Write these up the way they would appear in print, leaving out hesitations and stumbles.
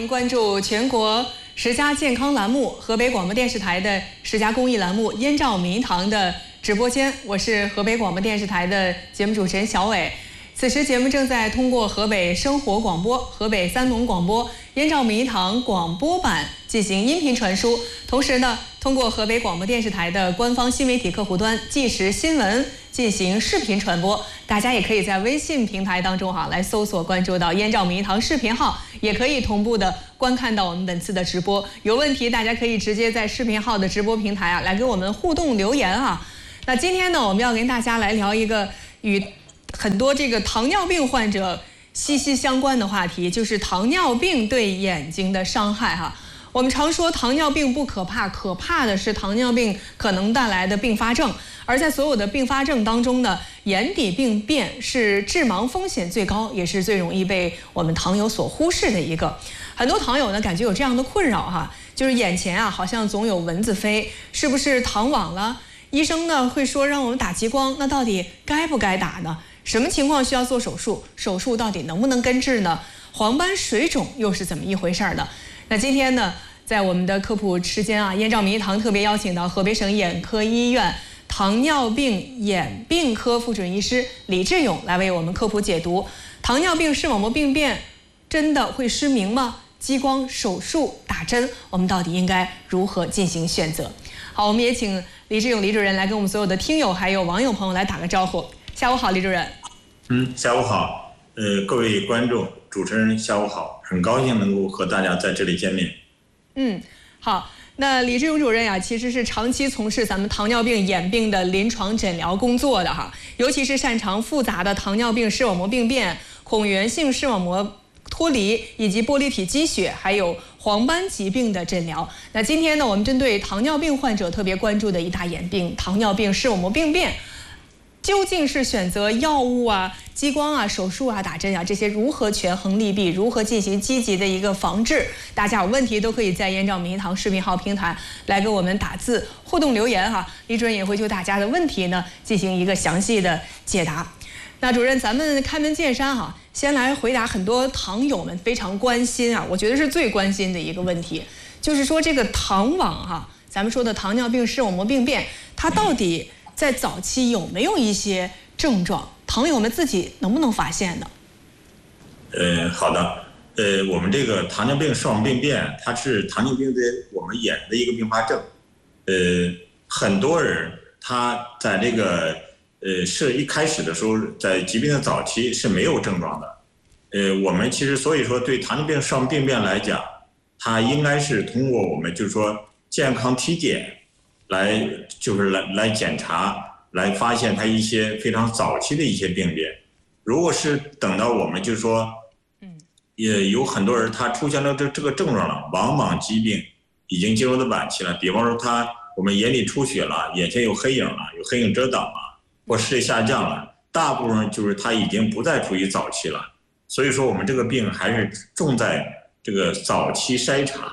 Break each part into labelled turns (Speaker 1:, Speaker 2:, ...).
Speaker 1: 关注全国10佳健康栏目，河北广播电视台的10佳公益栏目燕赵茗堂的直播间，我是河北广播电视台的节目主持人小伟。此时节目正在通过河北生活广播、河北三农广播、燕赵茗堂广播版进行音频传输，同时呢，通过河北广播电视台的官方新媒体客户端即时新闻进行视频传播。大家也可以在微信平台当中来搜索关注到燕赵茗堂视频号，也可以同步的观看到我们本次的直播。有问题大家可以直接在视频号的直播平台来给我们互动留言啊。那今天呢，我们要跟大家来聊一个与很多这个糖尿病患者息息相关的话题，就是糖尿病对眼睛的伤害哈。我们常说糖尿病不可怕，可怕的是糖尿病可能带来的并发症。而在所有的并发症当中呢，眼底病变是致盲风险最高，也是最容易被我们糖友所忽视的一个。很多糖友呢感觉有这样的困扰哈，就是眼前好像总有蚊子飞，是不是糖网了？医生呢会说让我们打激光，那到底该不该打呢？什么情况需要做手术？手术到底能不能根治呢？黄斑水肿又是怎么一回事呢？那今天呢，在我们的科普时间燕赵茗堂特别邀请到河北省眼科医院糖尿病眼病科副准医师李志勇来为我们科普解读糖尿病视网膜病变真的会失明吗？激光、手术、打针，我们到底应该如何进行选择？好，我们也请李志勇李主任来跟我们所有的听友还有网友朋友来打个招呼。下午好，李主任。
Speaker 2: 下午好，各位观众、主持人，下午好，很高兴能够和大家在这里见面。
Speaker 1: 好，那李志勇主任其实是长期从事咱们糖尿病眼病的临床诊疗工作的哈，尤其是擅长复杂的糖尿病视网膜病变、孔源性视网膜脱离以及玻璃体积血，还有黄斑疾病的诊疗。那今天呢，我们针对糖尿病患者特别关注的一大眼病——糖尿病视网膜病变。究竟是选择药物激光手术打针这些如何权衡利弊，如何进行积极的一个防治？大家有问题都可以在燕赵茗堂视频号平台来给我们打字互动留言哈，李主任也会就大家的问题呢进行一个详细的解答。那主任，咱们开门见山先来回答很多糖友们非常关心我觉得是最关心的一个问题，就是说这个糖网咱们说的糖尿病视网膜病变，它到底在早期有没有一些症状？糖友们自己能不能发现呢？
Speaker 2: 好的，我们这个糖尿病视网膜病变，它是糖尿病对我们眼的一个并发症。很多人他在这个是一开始的时候，在疾病的早期是没有症状的。我们其实所以说对糖尿病视网膜病变来讲，它应该是通过我们就是说健康体检来检查，来发现它一些非常早期的一些病变。如果是等到我们就是说，也有很多人他出现了这个症状了，往往疾病已经进入了晚期了。比方说我们眼里出血了，眼前有黑影了，有黑影遮挡了，或视力下降了，大部分就是他已经不再处于早期了。所以说我们这个病还是重在这个早期筛查。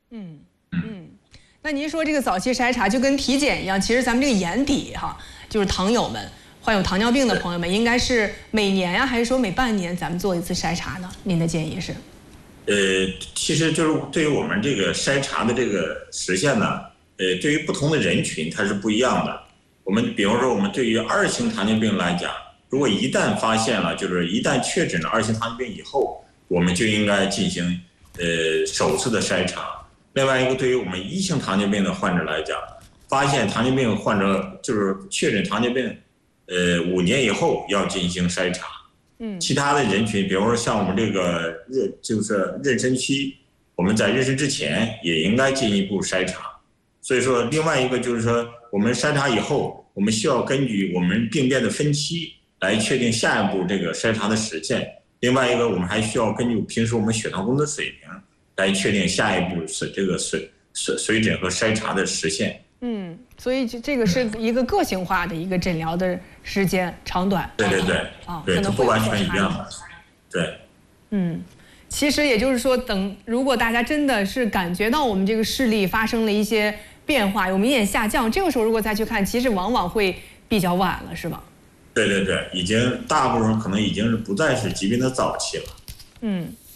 Speaker 1: 那您说这个早期筛查就跟体检一样，其实咱们这个眼底就是糖友们患有糖尿病的朋友们，应该是每年还是说每半年咱们做一次筛查呢？您的建议是？
Speaker 2: 其实就是对于我们这个筛查的这个时限呢，对于不同的人群它是不一样的。我们比方说，我们对于2型糖尿病来讲，如果一旦发现了，就是一旦确诊了2型糖尿病以后，我们就应该进行首次的筛查。另外一个，对于我们1型糖尿病的患者来讲，发现糖尿病患者就是确诊糖尿病，5年以后要进行筛查。其他的人群，比如说像我们这个就是妊娠期，我们在妊娠之前也应该进一步筛查。所以说，另外一个就是说，我们筛查以后，我们需要根据我们病变的分期来确定下一步这个筛查的时限。另外一个，我们还需要根据平时我们血糖功能水平来确定下一步这个水诊和筛查的时限。
Speaker 1: 所以这个是一个个性化的一个诊疗的时间长短。
Speaker 2: 对，它不完全一样的。对。
Speaker 1: 其实也就是说，如果大家真的是感觉到我们这个视力发生了一些变化，有明显下降，这个时候如果再去看，其实往往会比较晚了，是吧？
Speaker 2: 对，已经大部分可能已经是不再是疾病的早期了。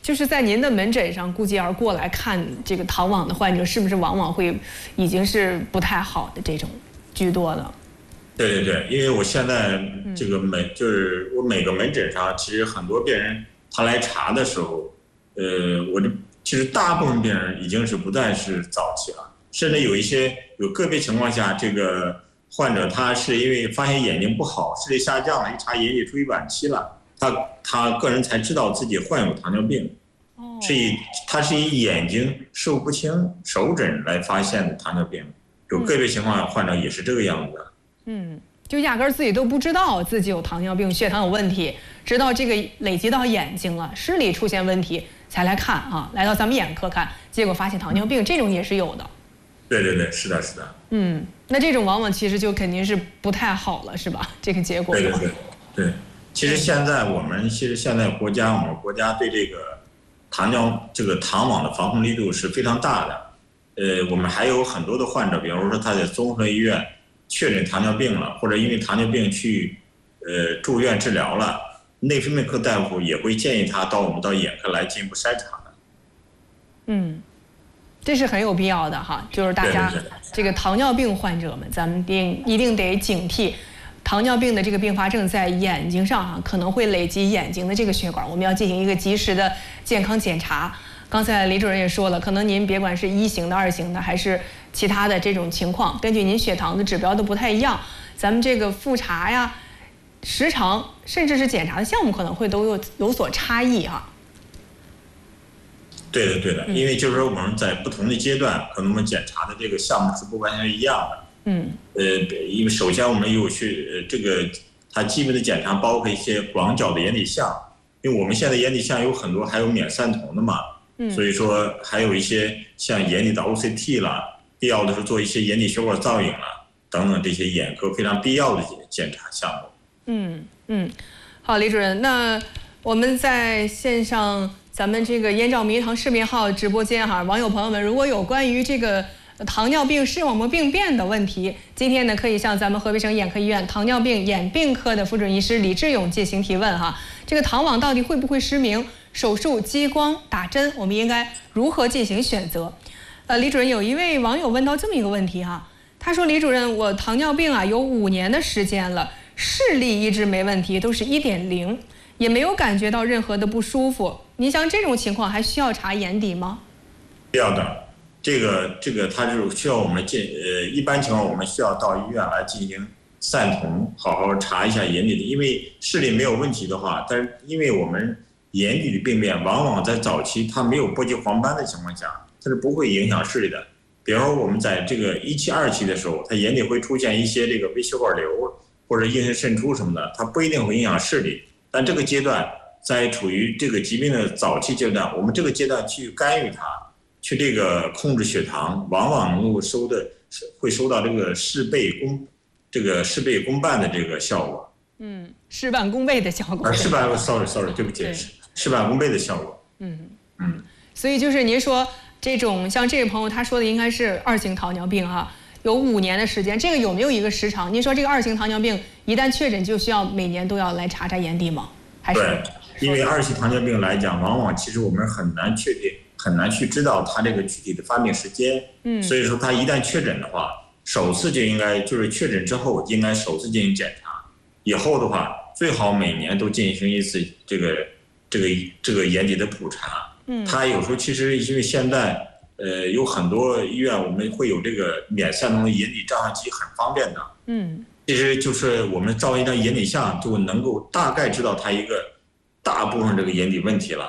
Speaker 1: 就是在您的门诊上，估计要是过来看这个糖网的患者，是不是往往会已经是不太好的这种居多的？
Speaker 2: 对，因为我现在这个就是我每个门诊上，其实很多病人他来查的时候，其实大部分病人已经是不再是早期了，甚至有个别情况下，这个患者他是因为发现眼睛不好，视力下降了，一查眼底处于晚期了。他个人才知道自己患有糖尿病，他是以眼睛视物不清、手诊来发现的糖尿病，有个别情况下患者也是这个样子。
Speaker 1: 就压根儿自己都不知道自己有糖尿病、血糖有问题，直到这个累积到眼睛了，视力出现问题才来看啊，来到咱们眼科看，结果发现糖尿病，这种也是有的。
Speaker 2: 对，是的。
Speaker 1: 那这种往往其实就肯定是不太好了，是吧？这个结果。
Speaker 2: 对。其实现在我们国家对这个糖网的防控力度是非常大的。我们还有很多的患者，比如说他在综合医院确诊糖尿病了，或者因为糖尿病去住院治疗了，内分泌科大夫也会建议他到眼科来进一步筛查的。
Speaker 1: 这是很有必要的哈，就是大家这个糖尿病患者们，咱们一定得警惕。糖尿病的这个并发症在眼睛上可能会累积眼睛的这个血管，我们要进行一个及时的健康检查。刚才李主任也说了，可能您别管是1型的、2型的，还是其他的这种情况，根据您血糖的指标都不太一样，咱们这个复查呀、时长，甚至是检查的项目可能会都有所差异哈。
Speaker 2: 对的，因为就是说我们在不同的阶段，可能我们检查的这个项目是不完全一样的。因为首先我们有它基本的检查包括一些广角的眼底像，因为我们现在眼底像有很多还有免散瞳的嘛，所以说还有一些像眼底的 OCT 啦，必要的是做一些眼底血管造影啦等等这些眼科非常必要的检查项目。
Speaker 1: 好，李主任，那我们在线上咱们这个燕赵迷堂视频号直播间网友朋友们如果有关于这个糖尿病视网膜病变的问题，今天呢可以向咱们河北省眼科医院糖尿病眼病科的副主任医师李志勇进行提问哈。这个糖网到底会不会失明？手术、激光、打针，我们应该如何进行选择？李主任，有一位网友问到这么一个问题哈，他说：“李主任，我糖尿病有5年的时间了，视力一直没问题，都是1.0，也没有感觉到任何的不舒服。您像这种情况还需要查眼底吗？”
Speaker 2: 必要的。这个它是需要我们一般情况我们需要到医院来进行散瞳，好好查一下眼底的，因为视力没有问题的话，但是因为我们眼底的病变往往在早期它没有波及黄斑的情况下，它是不会影响视力的。比如说我们在这个1期、2期的时候，它眼底会出现一些这个微血管瘤或者硬血渗出什么的，它不一定会影响视力。但这个阶段在处于这个疾病的早期阶段，我们这个阶段去干预它，去这个控制血糖，往往能够会收到这个事倍功半的这个效果。
Speaker 1: 事半功倍的效果。
Speaker 2: sorry， 对不起，事半功倍的效果。
Speaker 1: 所以就是您说这种像这位朋友他说的应该是2型糖尿病有5年的时间，这个有没有一个时长？您说这个2型糖尿病一旦确诊就需要每年都要来查眼底吗？还是？
Speaker 2: 对，因为2型糖尿病来讲，往往其实我们很难确定。很难去知道它这个具体的发病时间，所以说它一旦确诊的话，首次就应该就是确诊之后应该首次进行检查，以后的话最好每年都进行一次这个眼底的普查。它有时候其实因为现在有很多医院我们会有这个免散瞳的眼底照相机，很方便的。其实就是我们照一张眼底像就能够大概知道它一个大部分这个眼底问题了。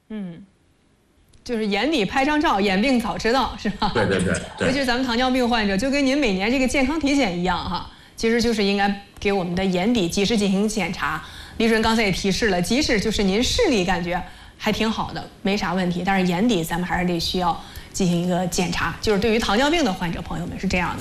Speaker 1: 就是眼底拍张照，眼病早知道，是吧？
Speaker 2: 对。
Speaker 1: 尤其是咱们糖尿病患者，就跟您每年这个健康体检一样其实就是应该给我们的眼底及时进行检查。李主任刚才也提示了，即使就是您视力感觉还挺好的，没啥问题，但是眼底咱们还是得需要进行一个检查。就是对于糖尿病的患者朋友们是这样的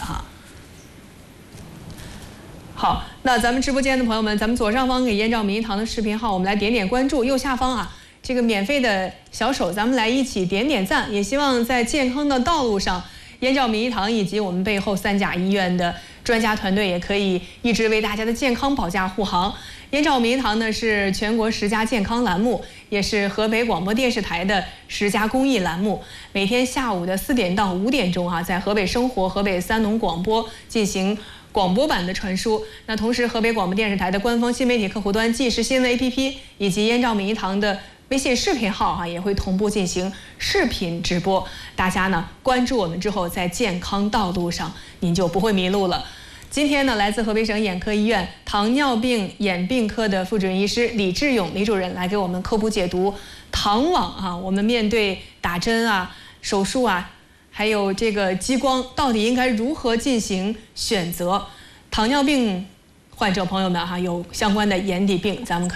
Speaker 1: 好，那咱们直播间的朋友们，咱们左上方给燕赵迷堂的视频号，我们来点点关注，右下方这个免费的小手，咱们来一起点点赞，也希望在健康的道路上，燕赵迷堂以及我们背后3甲医院的专家团队也可以一直为大家的健康保驾护航。燕赵名堂呢是全国10佳健康栏目，也是河北广播电视台的10佳公益栏目。每天下午的4点到5点钟在河北生活、河北3农广播进行广播版的传输。那同时，河北广播电视台的官方新媒体客户端即时新闻 APP 以及燕赵名堂的微信视频号也会同步进行视频直播。大家呢关注我们之后，在健康道路上您就不会迷路了。今天呢，来自河北省眼科医院糖尿病眼病科的副主任医师李志勇李主任来给我们科普解读糖网我们面对打针手术还有这个激光，到底应该如何进行选择？糖尿病患者朋友们有相关的眼底病，咱们可以